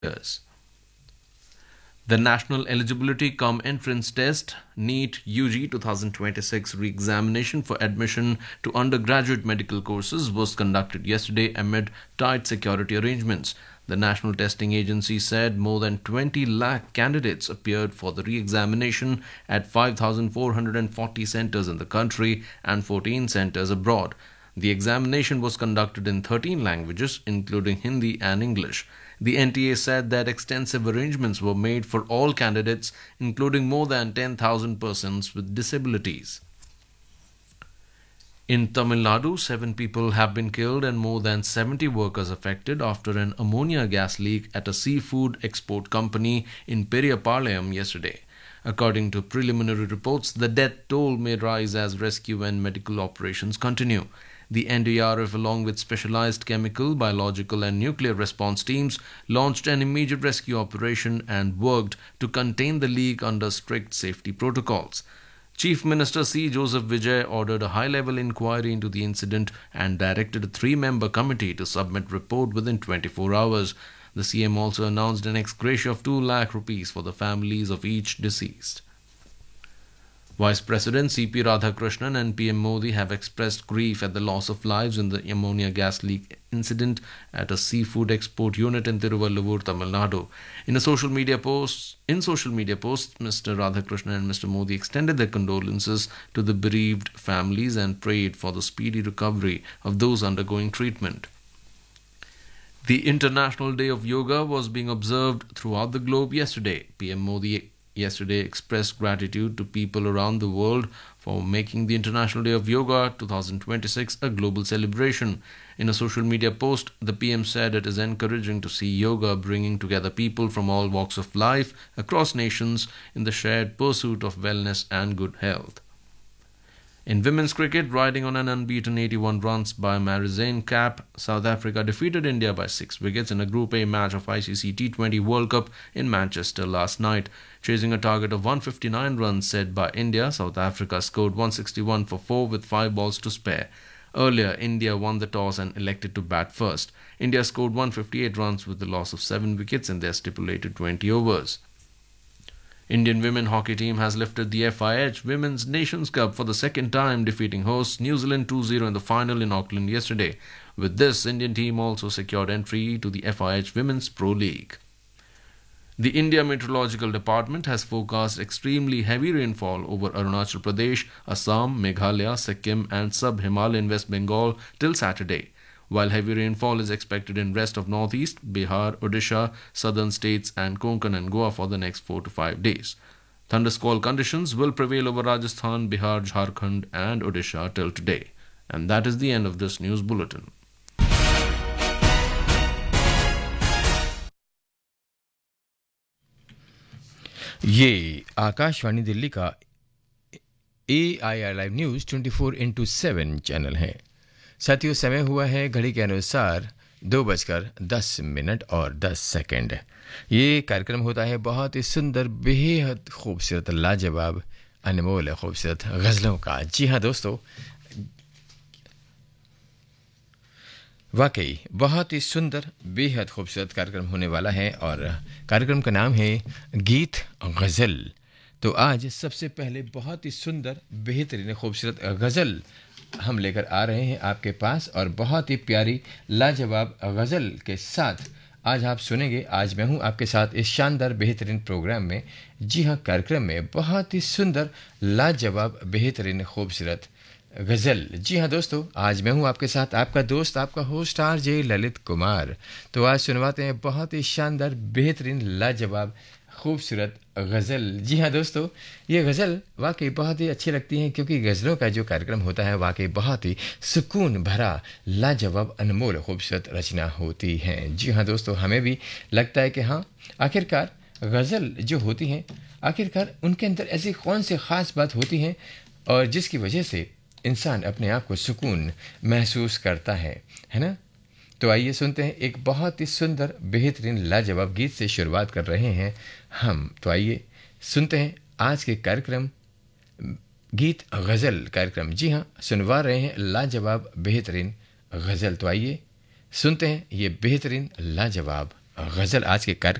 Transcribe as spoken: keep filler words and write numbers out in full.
years. The National Eligibility Cum Entrance Test NEET U G twenty twenty-six re-examination for admission to undergraduate medical courses was conducted yesterday amid tight security arrangements. The National Testing Agency said more than twenty lakh candidates appeared for the re-examination at five thousand four hundred forty centers in the country and fourteen centers abroad. The examination was conducted in thirteen languages, including Hindi and English. The N T A said that extensive arrangements were made for all candidates, including more than ten thousand persons with disabilities. In Tamil Nadu, seven people have been killed and more than seventy workers affected after an ammonia gas leak at a seafood export company in Periyapalayam yesterday. According to preliminary reports, the death toll may rise as rescue and medical operations continue. The N D R F, along with specialized chemical, biological, and nuclear response teams, launched an immediate rescue operation and worked to contain the leak under strict safety protocols. Chief Minister C. Joseph Vijay ordered a high-level inquiry into the incident and directed a three-member committee to submit report within twenty-four hours. The C M also announced an ex gratia of two lakh rupees for the families of each deceased. Vice President C P Radhakrishnan and P M Modi have expressed grief at the loss of lives in the ammonia gas leak incident at a seafood export unit in Tiruvallur, Tamil Nadu. In a social media post, in social media posts, Mister Radhakrishnan and Mister Modi extended their condolences to the bereaved families and prayed for the speedy recovery of those undergoing treatment. The International Day of Yoga was being observed throughout the globe yesterday. P M Modi yesterday expressed gratitude to people around the world for making the International Day of Yoga twenty twenty-six a global celebration. In a social media post, the P M said it is encouraging to see yoga bringing together people from all walks of life across nations in the shared pursuit of wellness and good health. In women's cricket, riding on an unbeaten eighty-one runs by Marizanne Kapp, South Africa defeated India by six wickets in a Group A match of I C C T twenty World Cup in Manchester last night. Chasing a target of one hundred fifty-nine runs set by India, South Africa scored one hundred sixty-one for four with five balls to spare. Earlier, India won the toss and elected to bat first. India scored one hundred fifty-eight runs with the loss of seven wickets in their stipulated twenty overs. Indian women hockey team has lifted the F I H Women's Nations Cup for the second time, defeating hosts New Zealand two zero in the final in Auckland yesterday. With this, Indian team also secured entry to the F I H Women's Pro League. The India Meteorological Department has forecast extremely heavy rainfall over Arunachal Pradesh, Assam, Meghalaya, Sikkim and sub-Himalayan West Bengal till Saturday, while heavy rainfall is expected in rest of Northeast, Bihar, Odisha, southern states and Konkan and Goa for the next four to five days. Thundersquall conditions will prevail over Rajasthan, Bihar, Jharkhand and Odisha till today. And that is the end of this news bulletin. ये आकाशवाणी दिल्ली का ए I R live news twenty four into seven channel है। साथियों, समय हुआ है घड़ी के अनुसार दो बजकर दस मिनट और दस सेकंड। ये कार्यक्रम होता है बहुत ही सुंदर, बेहद खूबसूरत, लाजवाब, अनमोल खूबसूरत गज़लों का। जी हाँ दोस्तों, वाकई बहुत ही सुंदर, बेहद खूबसूरत कार्यक्रम होने वाला है और कार्यक्रम का नाम है गीत गज़ल। तो आज सबसे पहले बहुत ही सुंदर, बेहतरीन, खूबसूरत गज़ल हम लेकर आ रहे हैं आपके पास और बहुत ही प्यारी लाजवाब गज़ल के साथ आज आप सुनेंगे। आज मैं हूं आपके साथ इस शानदार बेहतरीन प्रोग्राम में। जी हां, कार्यक्रम में बहुत ही सुंदर, लाजवाब, बेहतरीन, खूबसूरत गज़ल। जी हाँ दोस्तों, आज मैं हूं आपके साथ आपका दोस्त, आपका host R J Lalit Kumar. तो आज सुनवाते हैं बहुत ही शानदार, बेहतरीन, लाजवाब, खूबसूरत गज़ल। जी हाँ दोस्तों, ये गज़ल वाकई बहुत ही अच्छी लगती हैं क्योंकि गज़लों का जो कार्यक्रम होता है वाकई बहुत ही सुकून भरा, लाजवाब, अनमोल, खूबसूरत रचना होती हैं। जी हाँ दोस्तों, हमें भी लगता है कि हाँ, आखिरकार गज़ल जो होती हैं, आखिरकार उनके अंदर ऐसी कौन सी ख़ास बात होती हैं और जिसकी वजह से इंसान अपने आप को सुकून महसूस करता है, है ना। तो आइए सुनते हैं एक बहुत ही सुंदर, बेहतरीन, लाजवाब गीत से शुरुआत कर रहे हैं हम। तो आइए सुनते हैं आज के कार्यक्रम गीत गज़ल कार्यक्रम। जी हाँ, सुनवा रहे हैं लाजवाब, बेहतरीन गज़ल। तो आइए सुनते हैं ये बेहतरीन, लाजवाब गज़ल आज के कार्यक्रम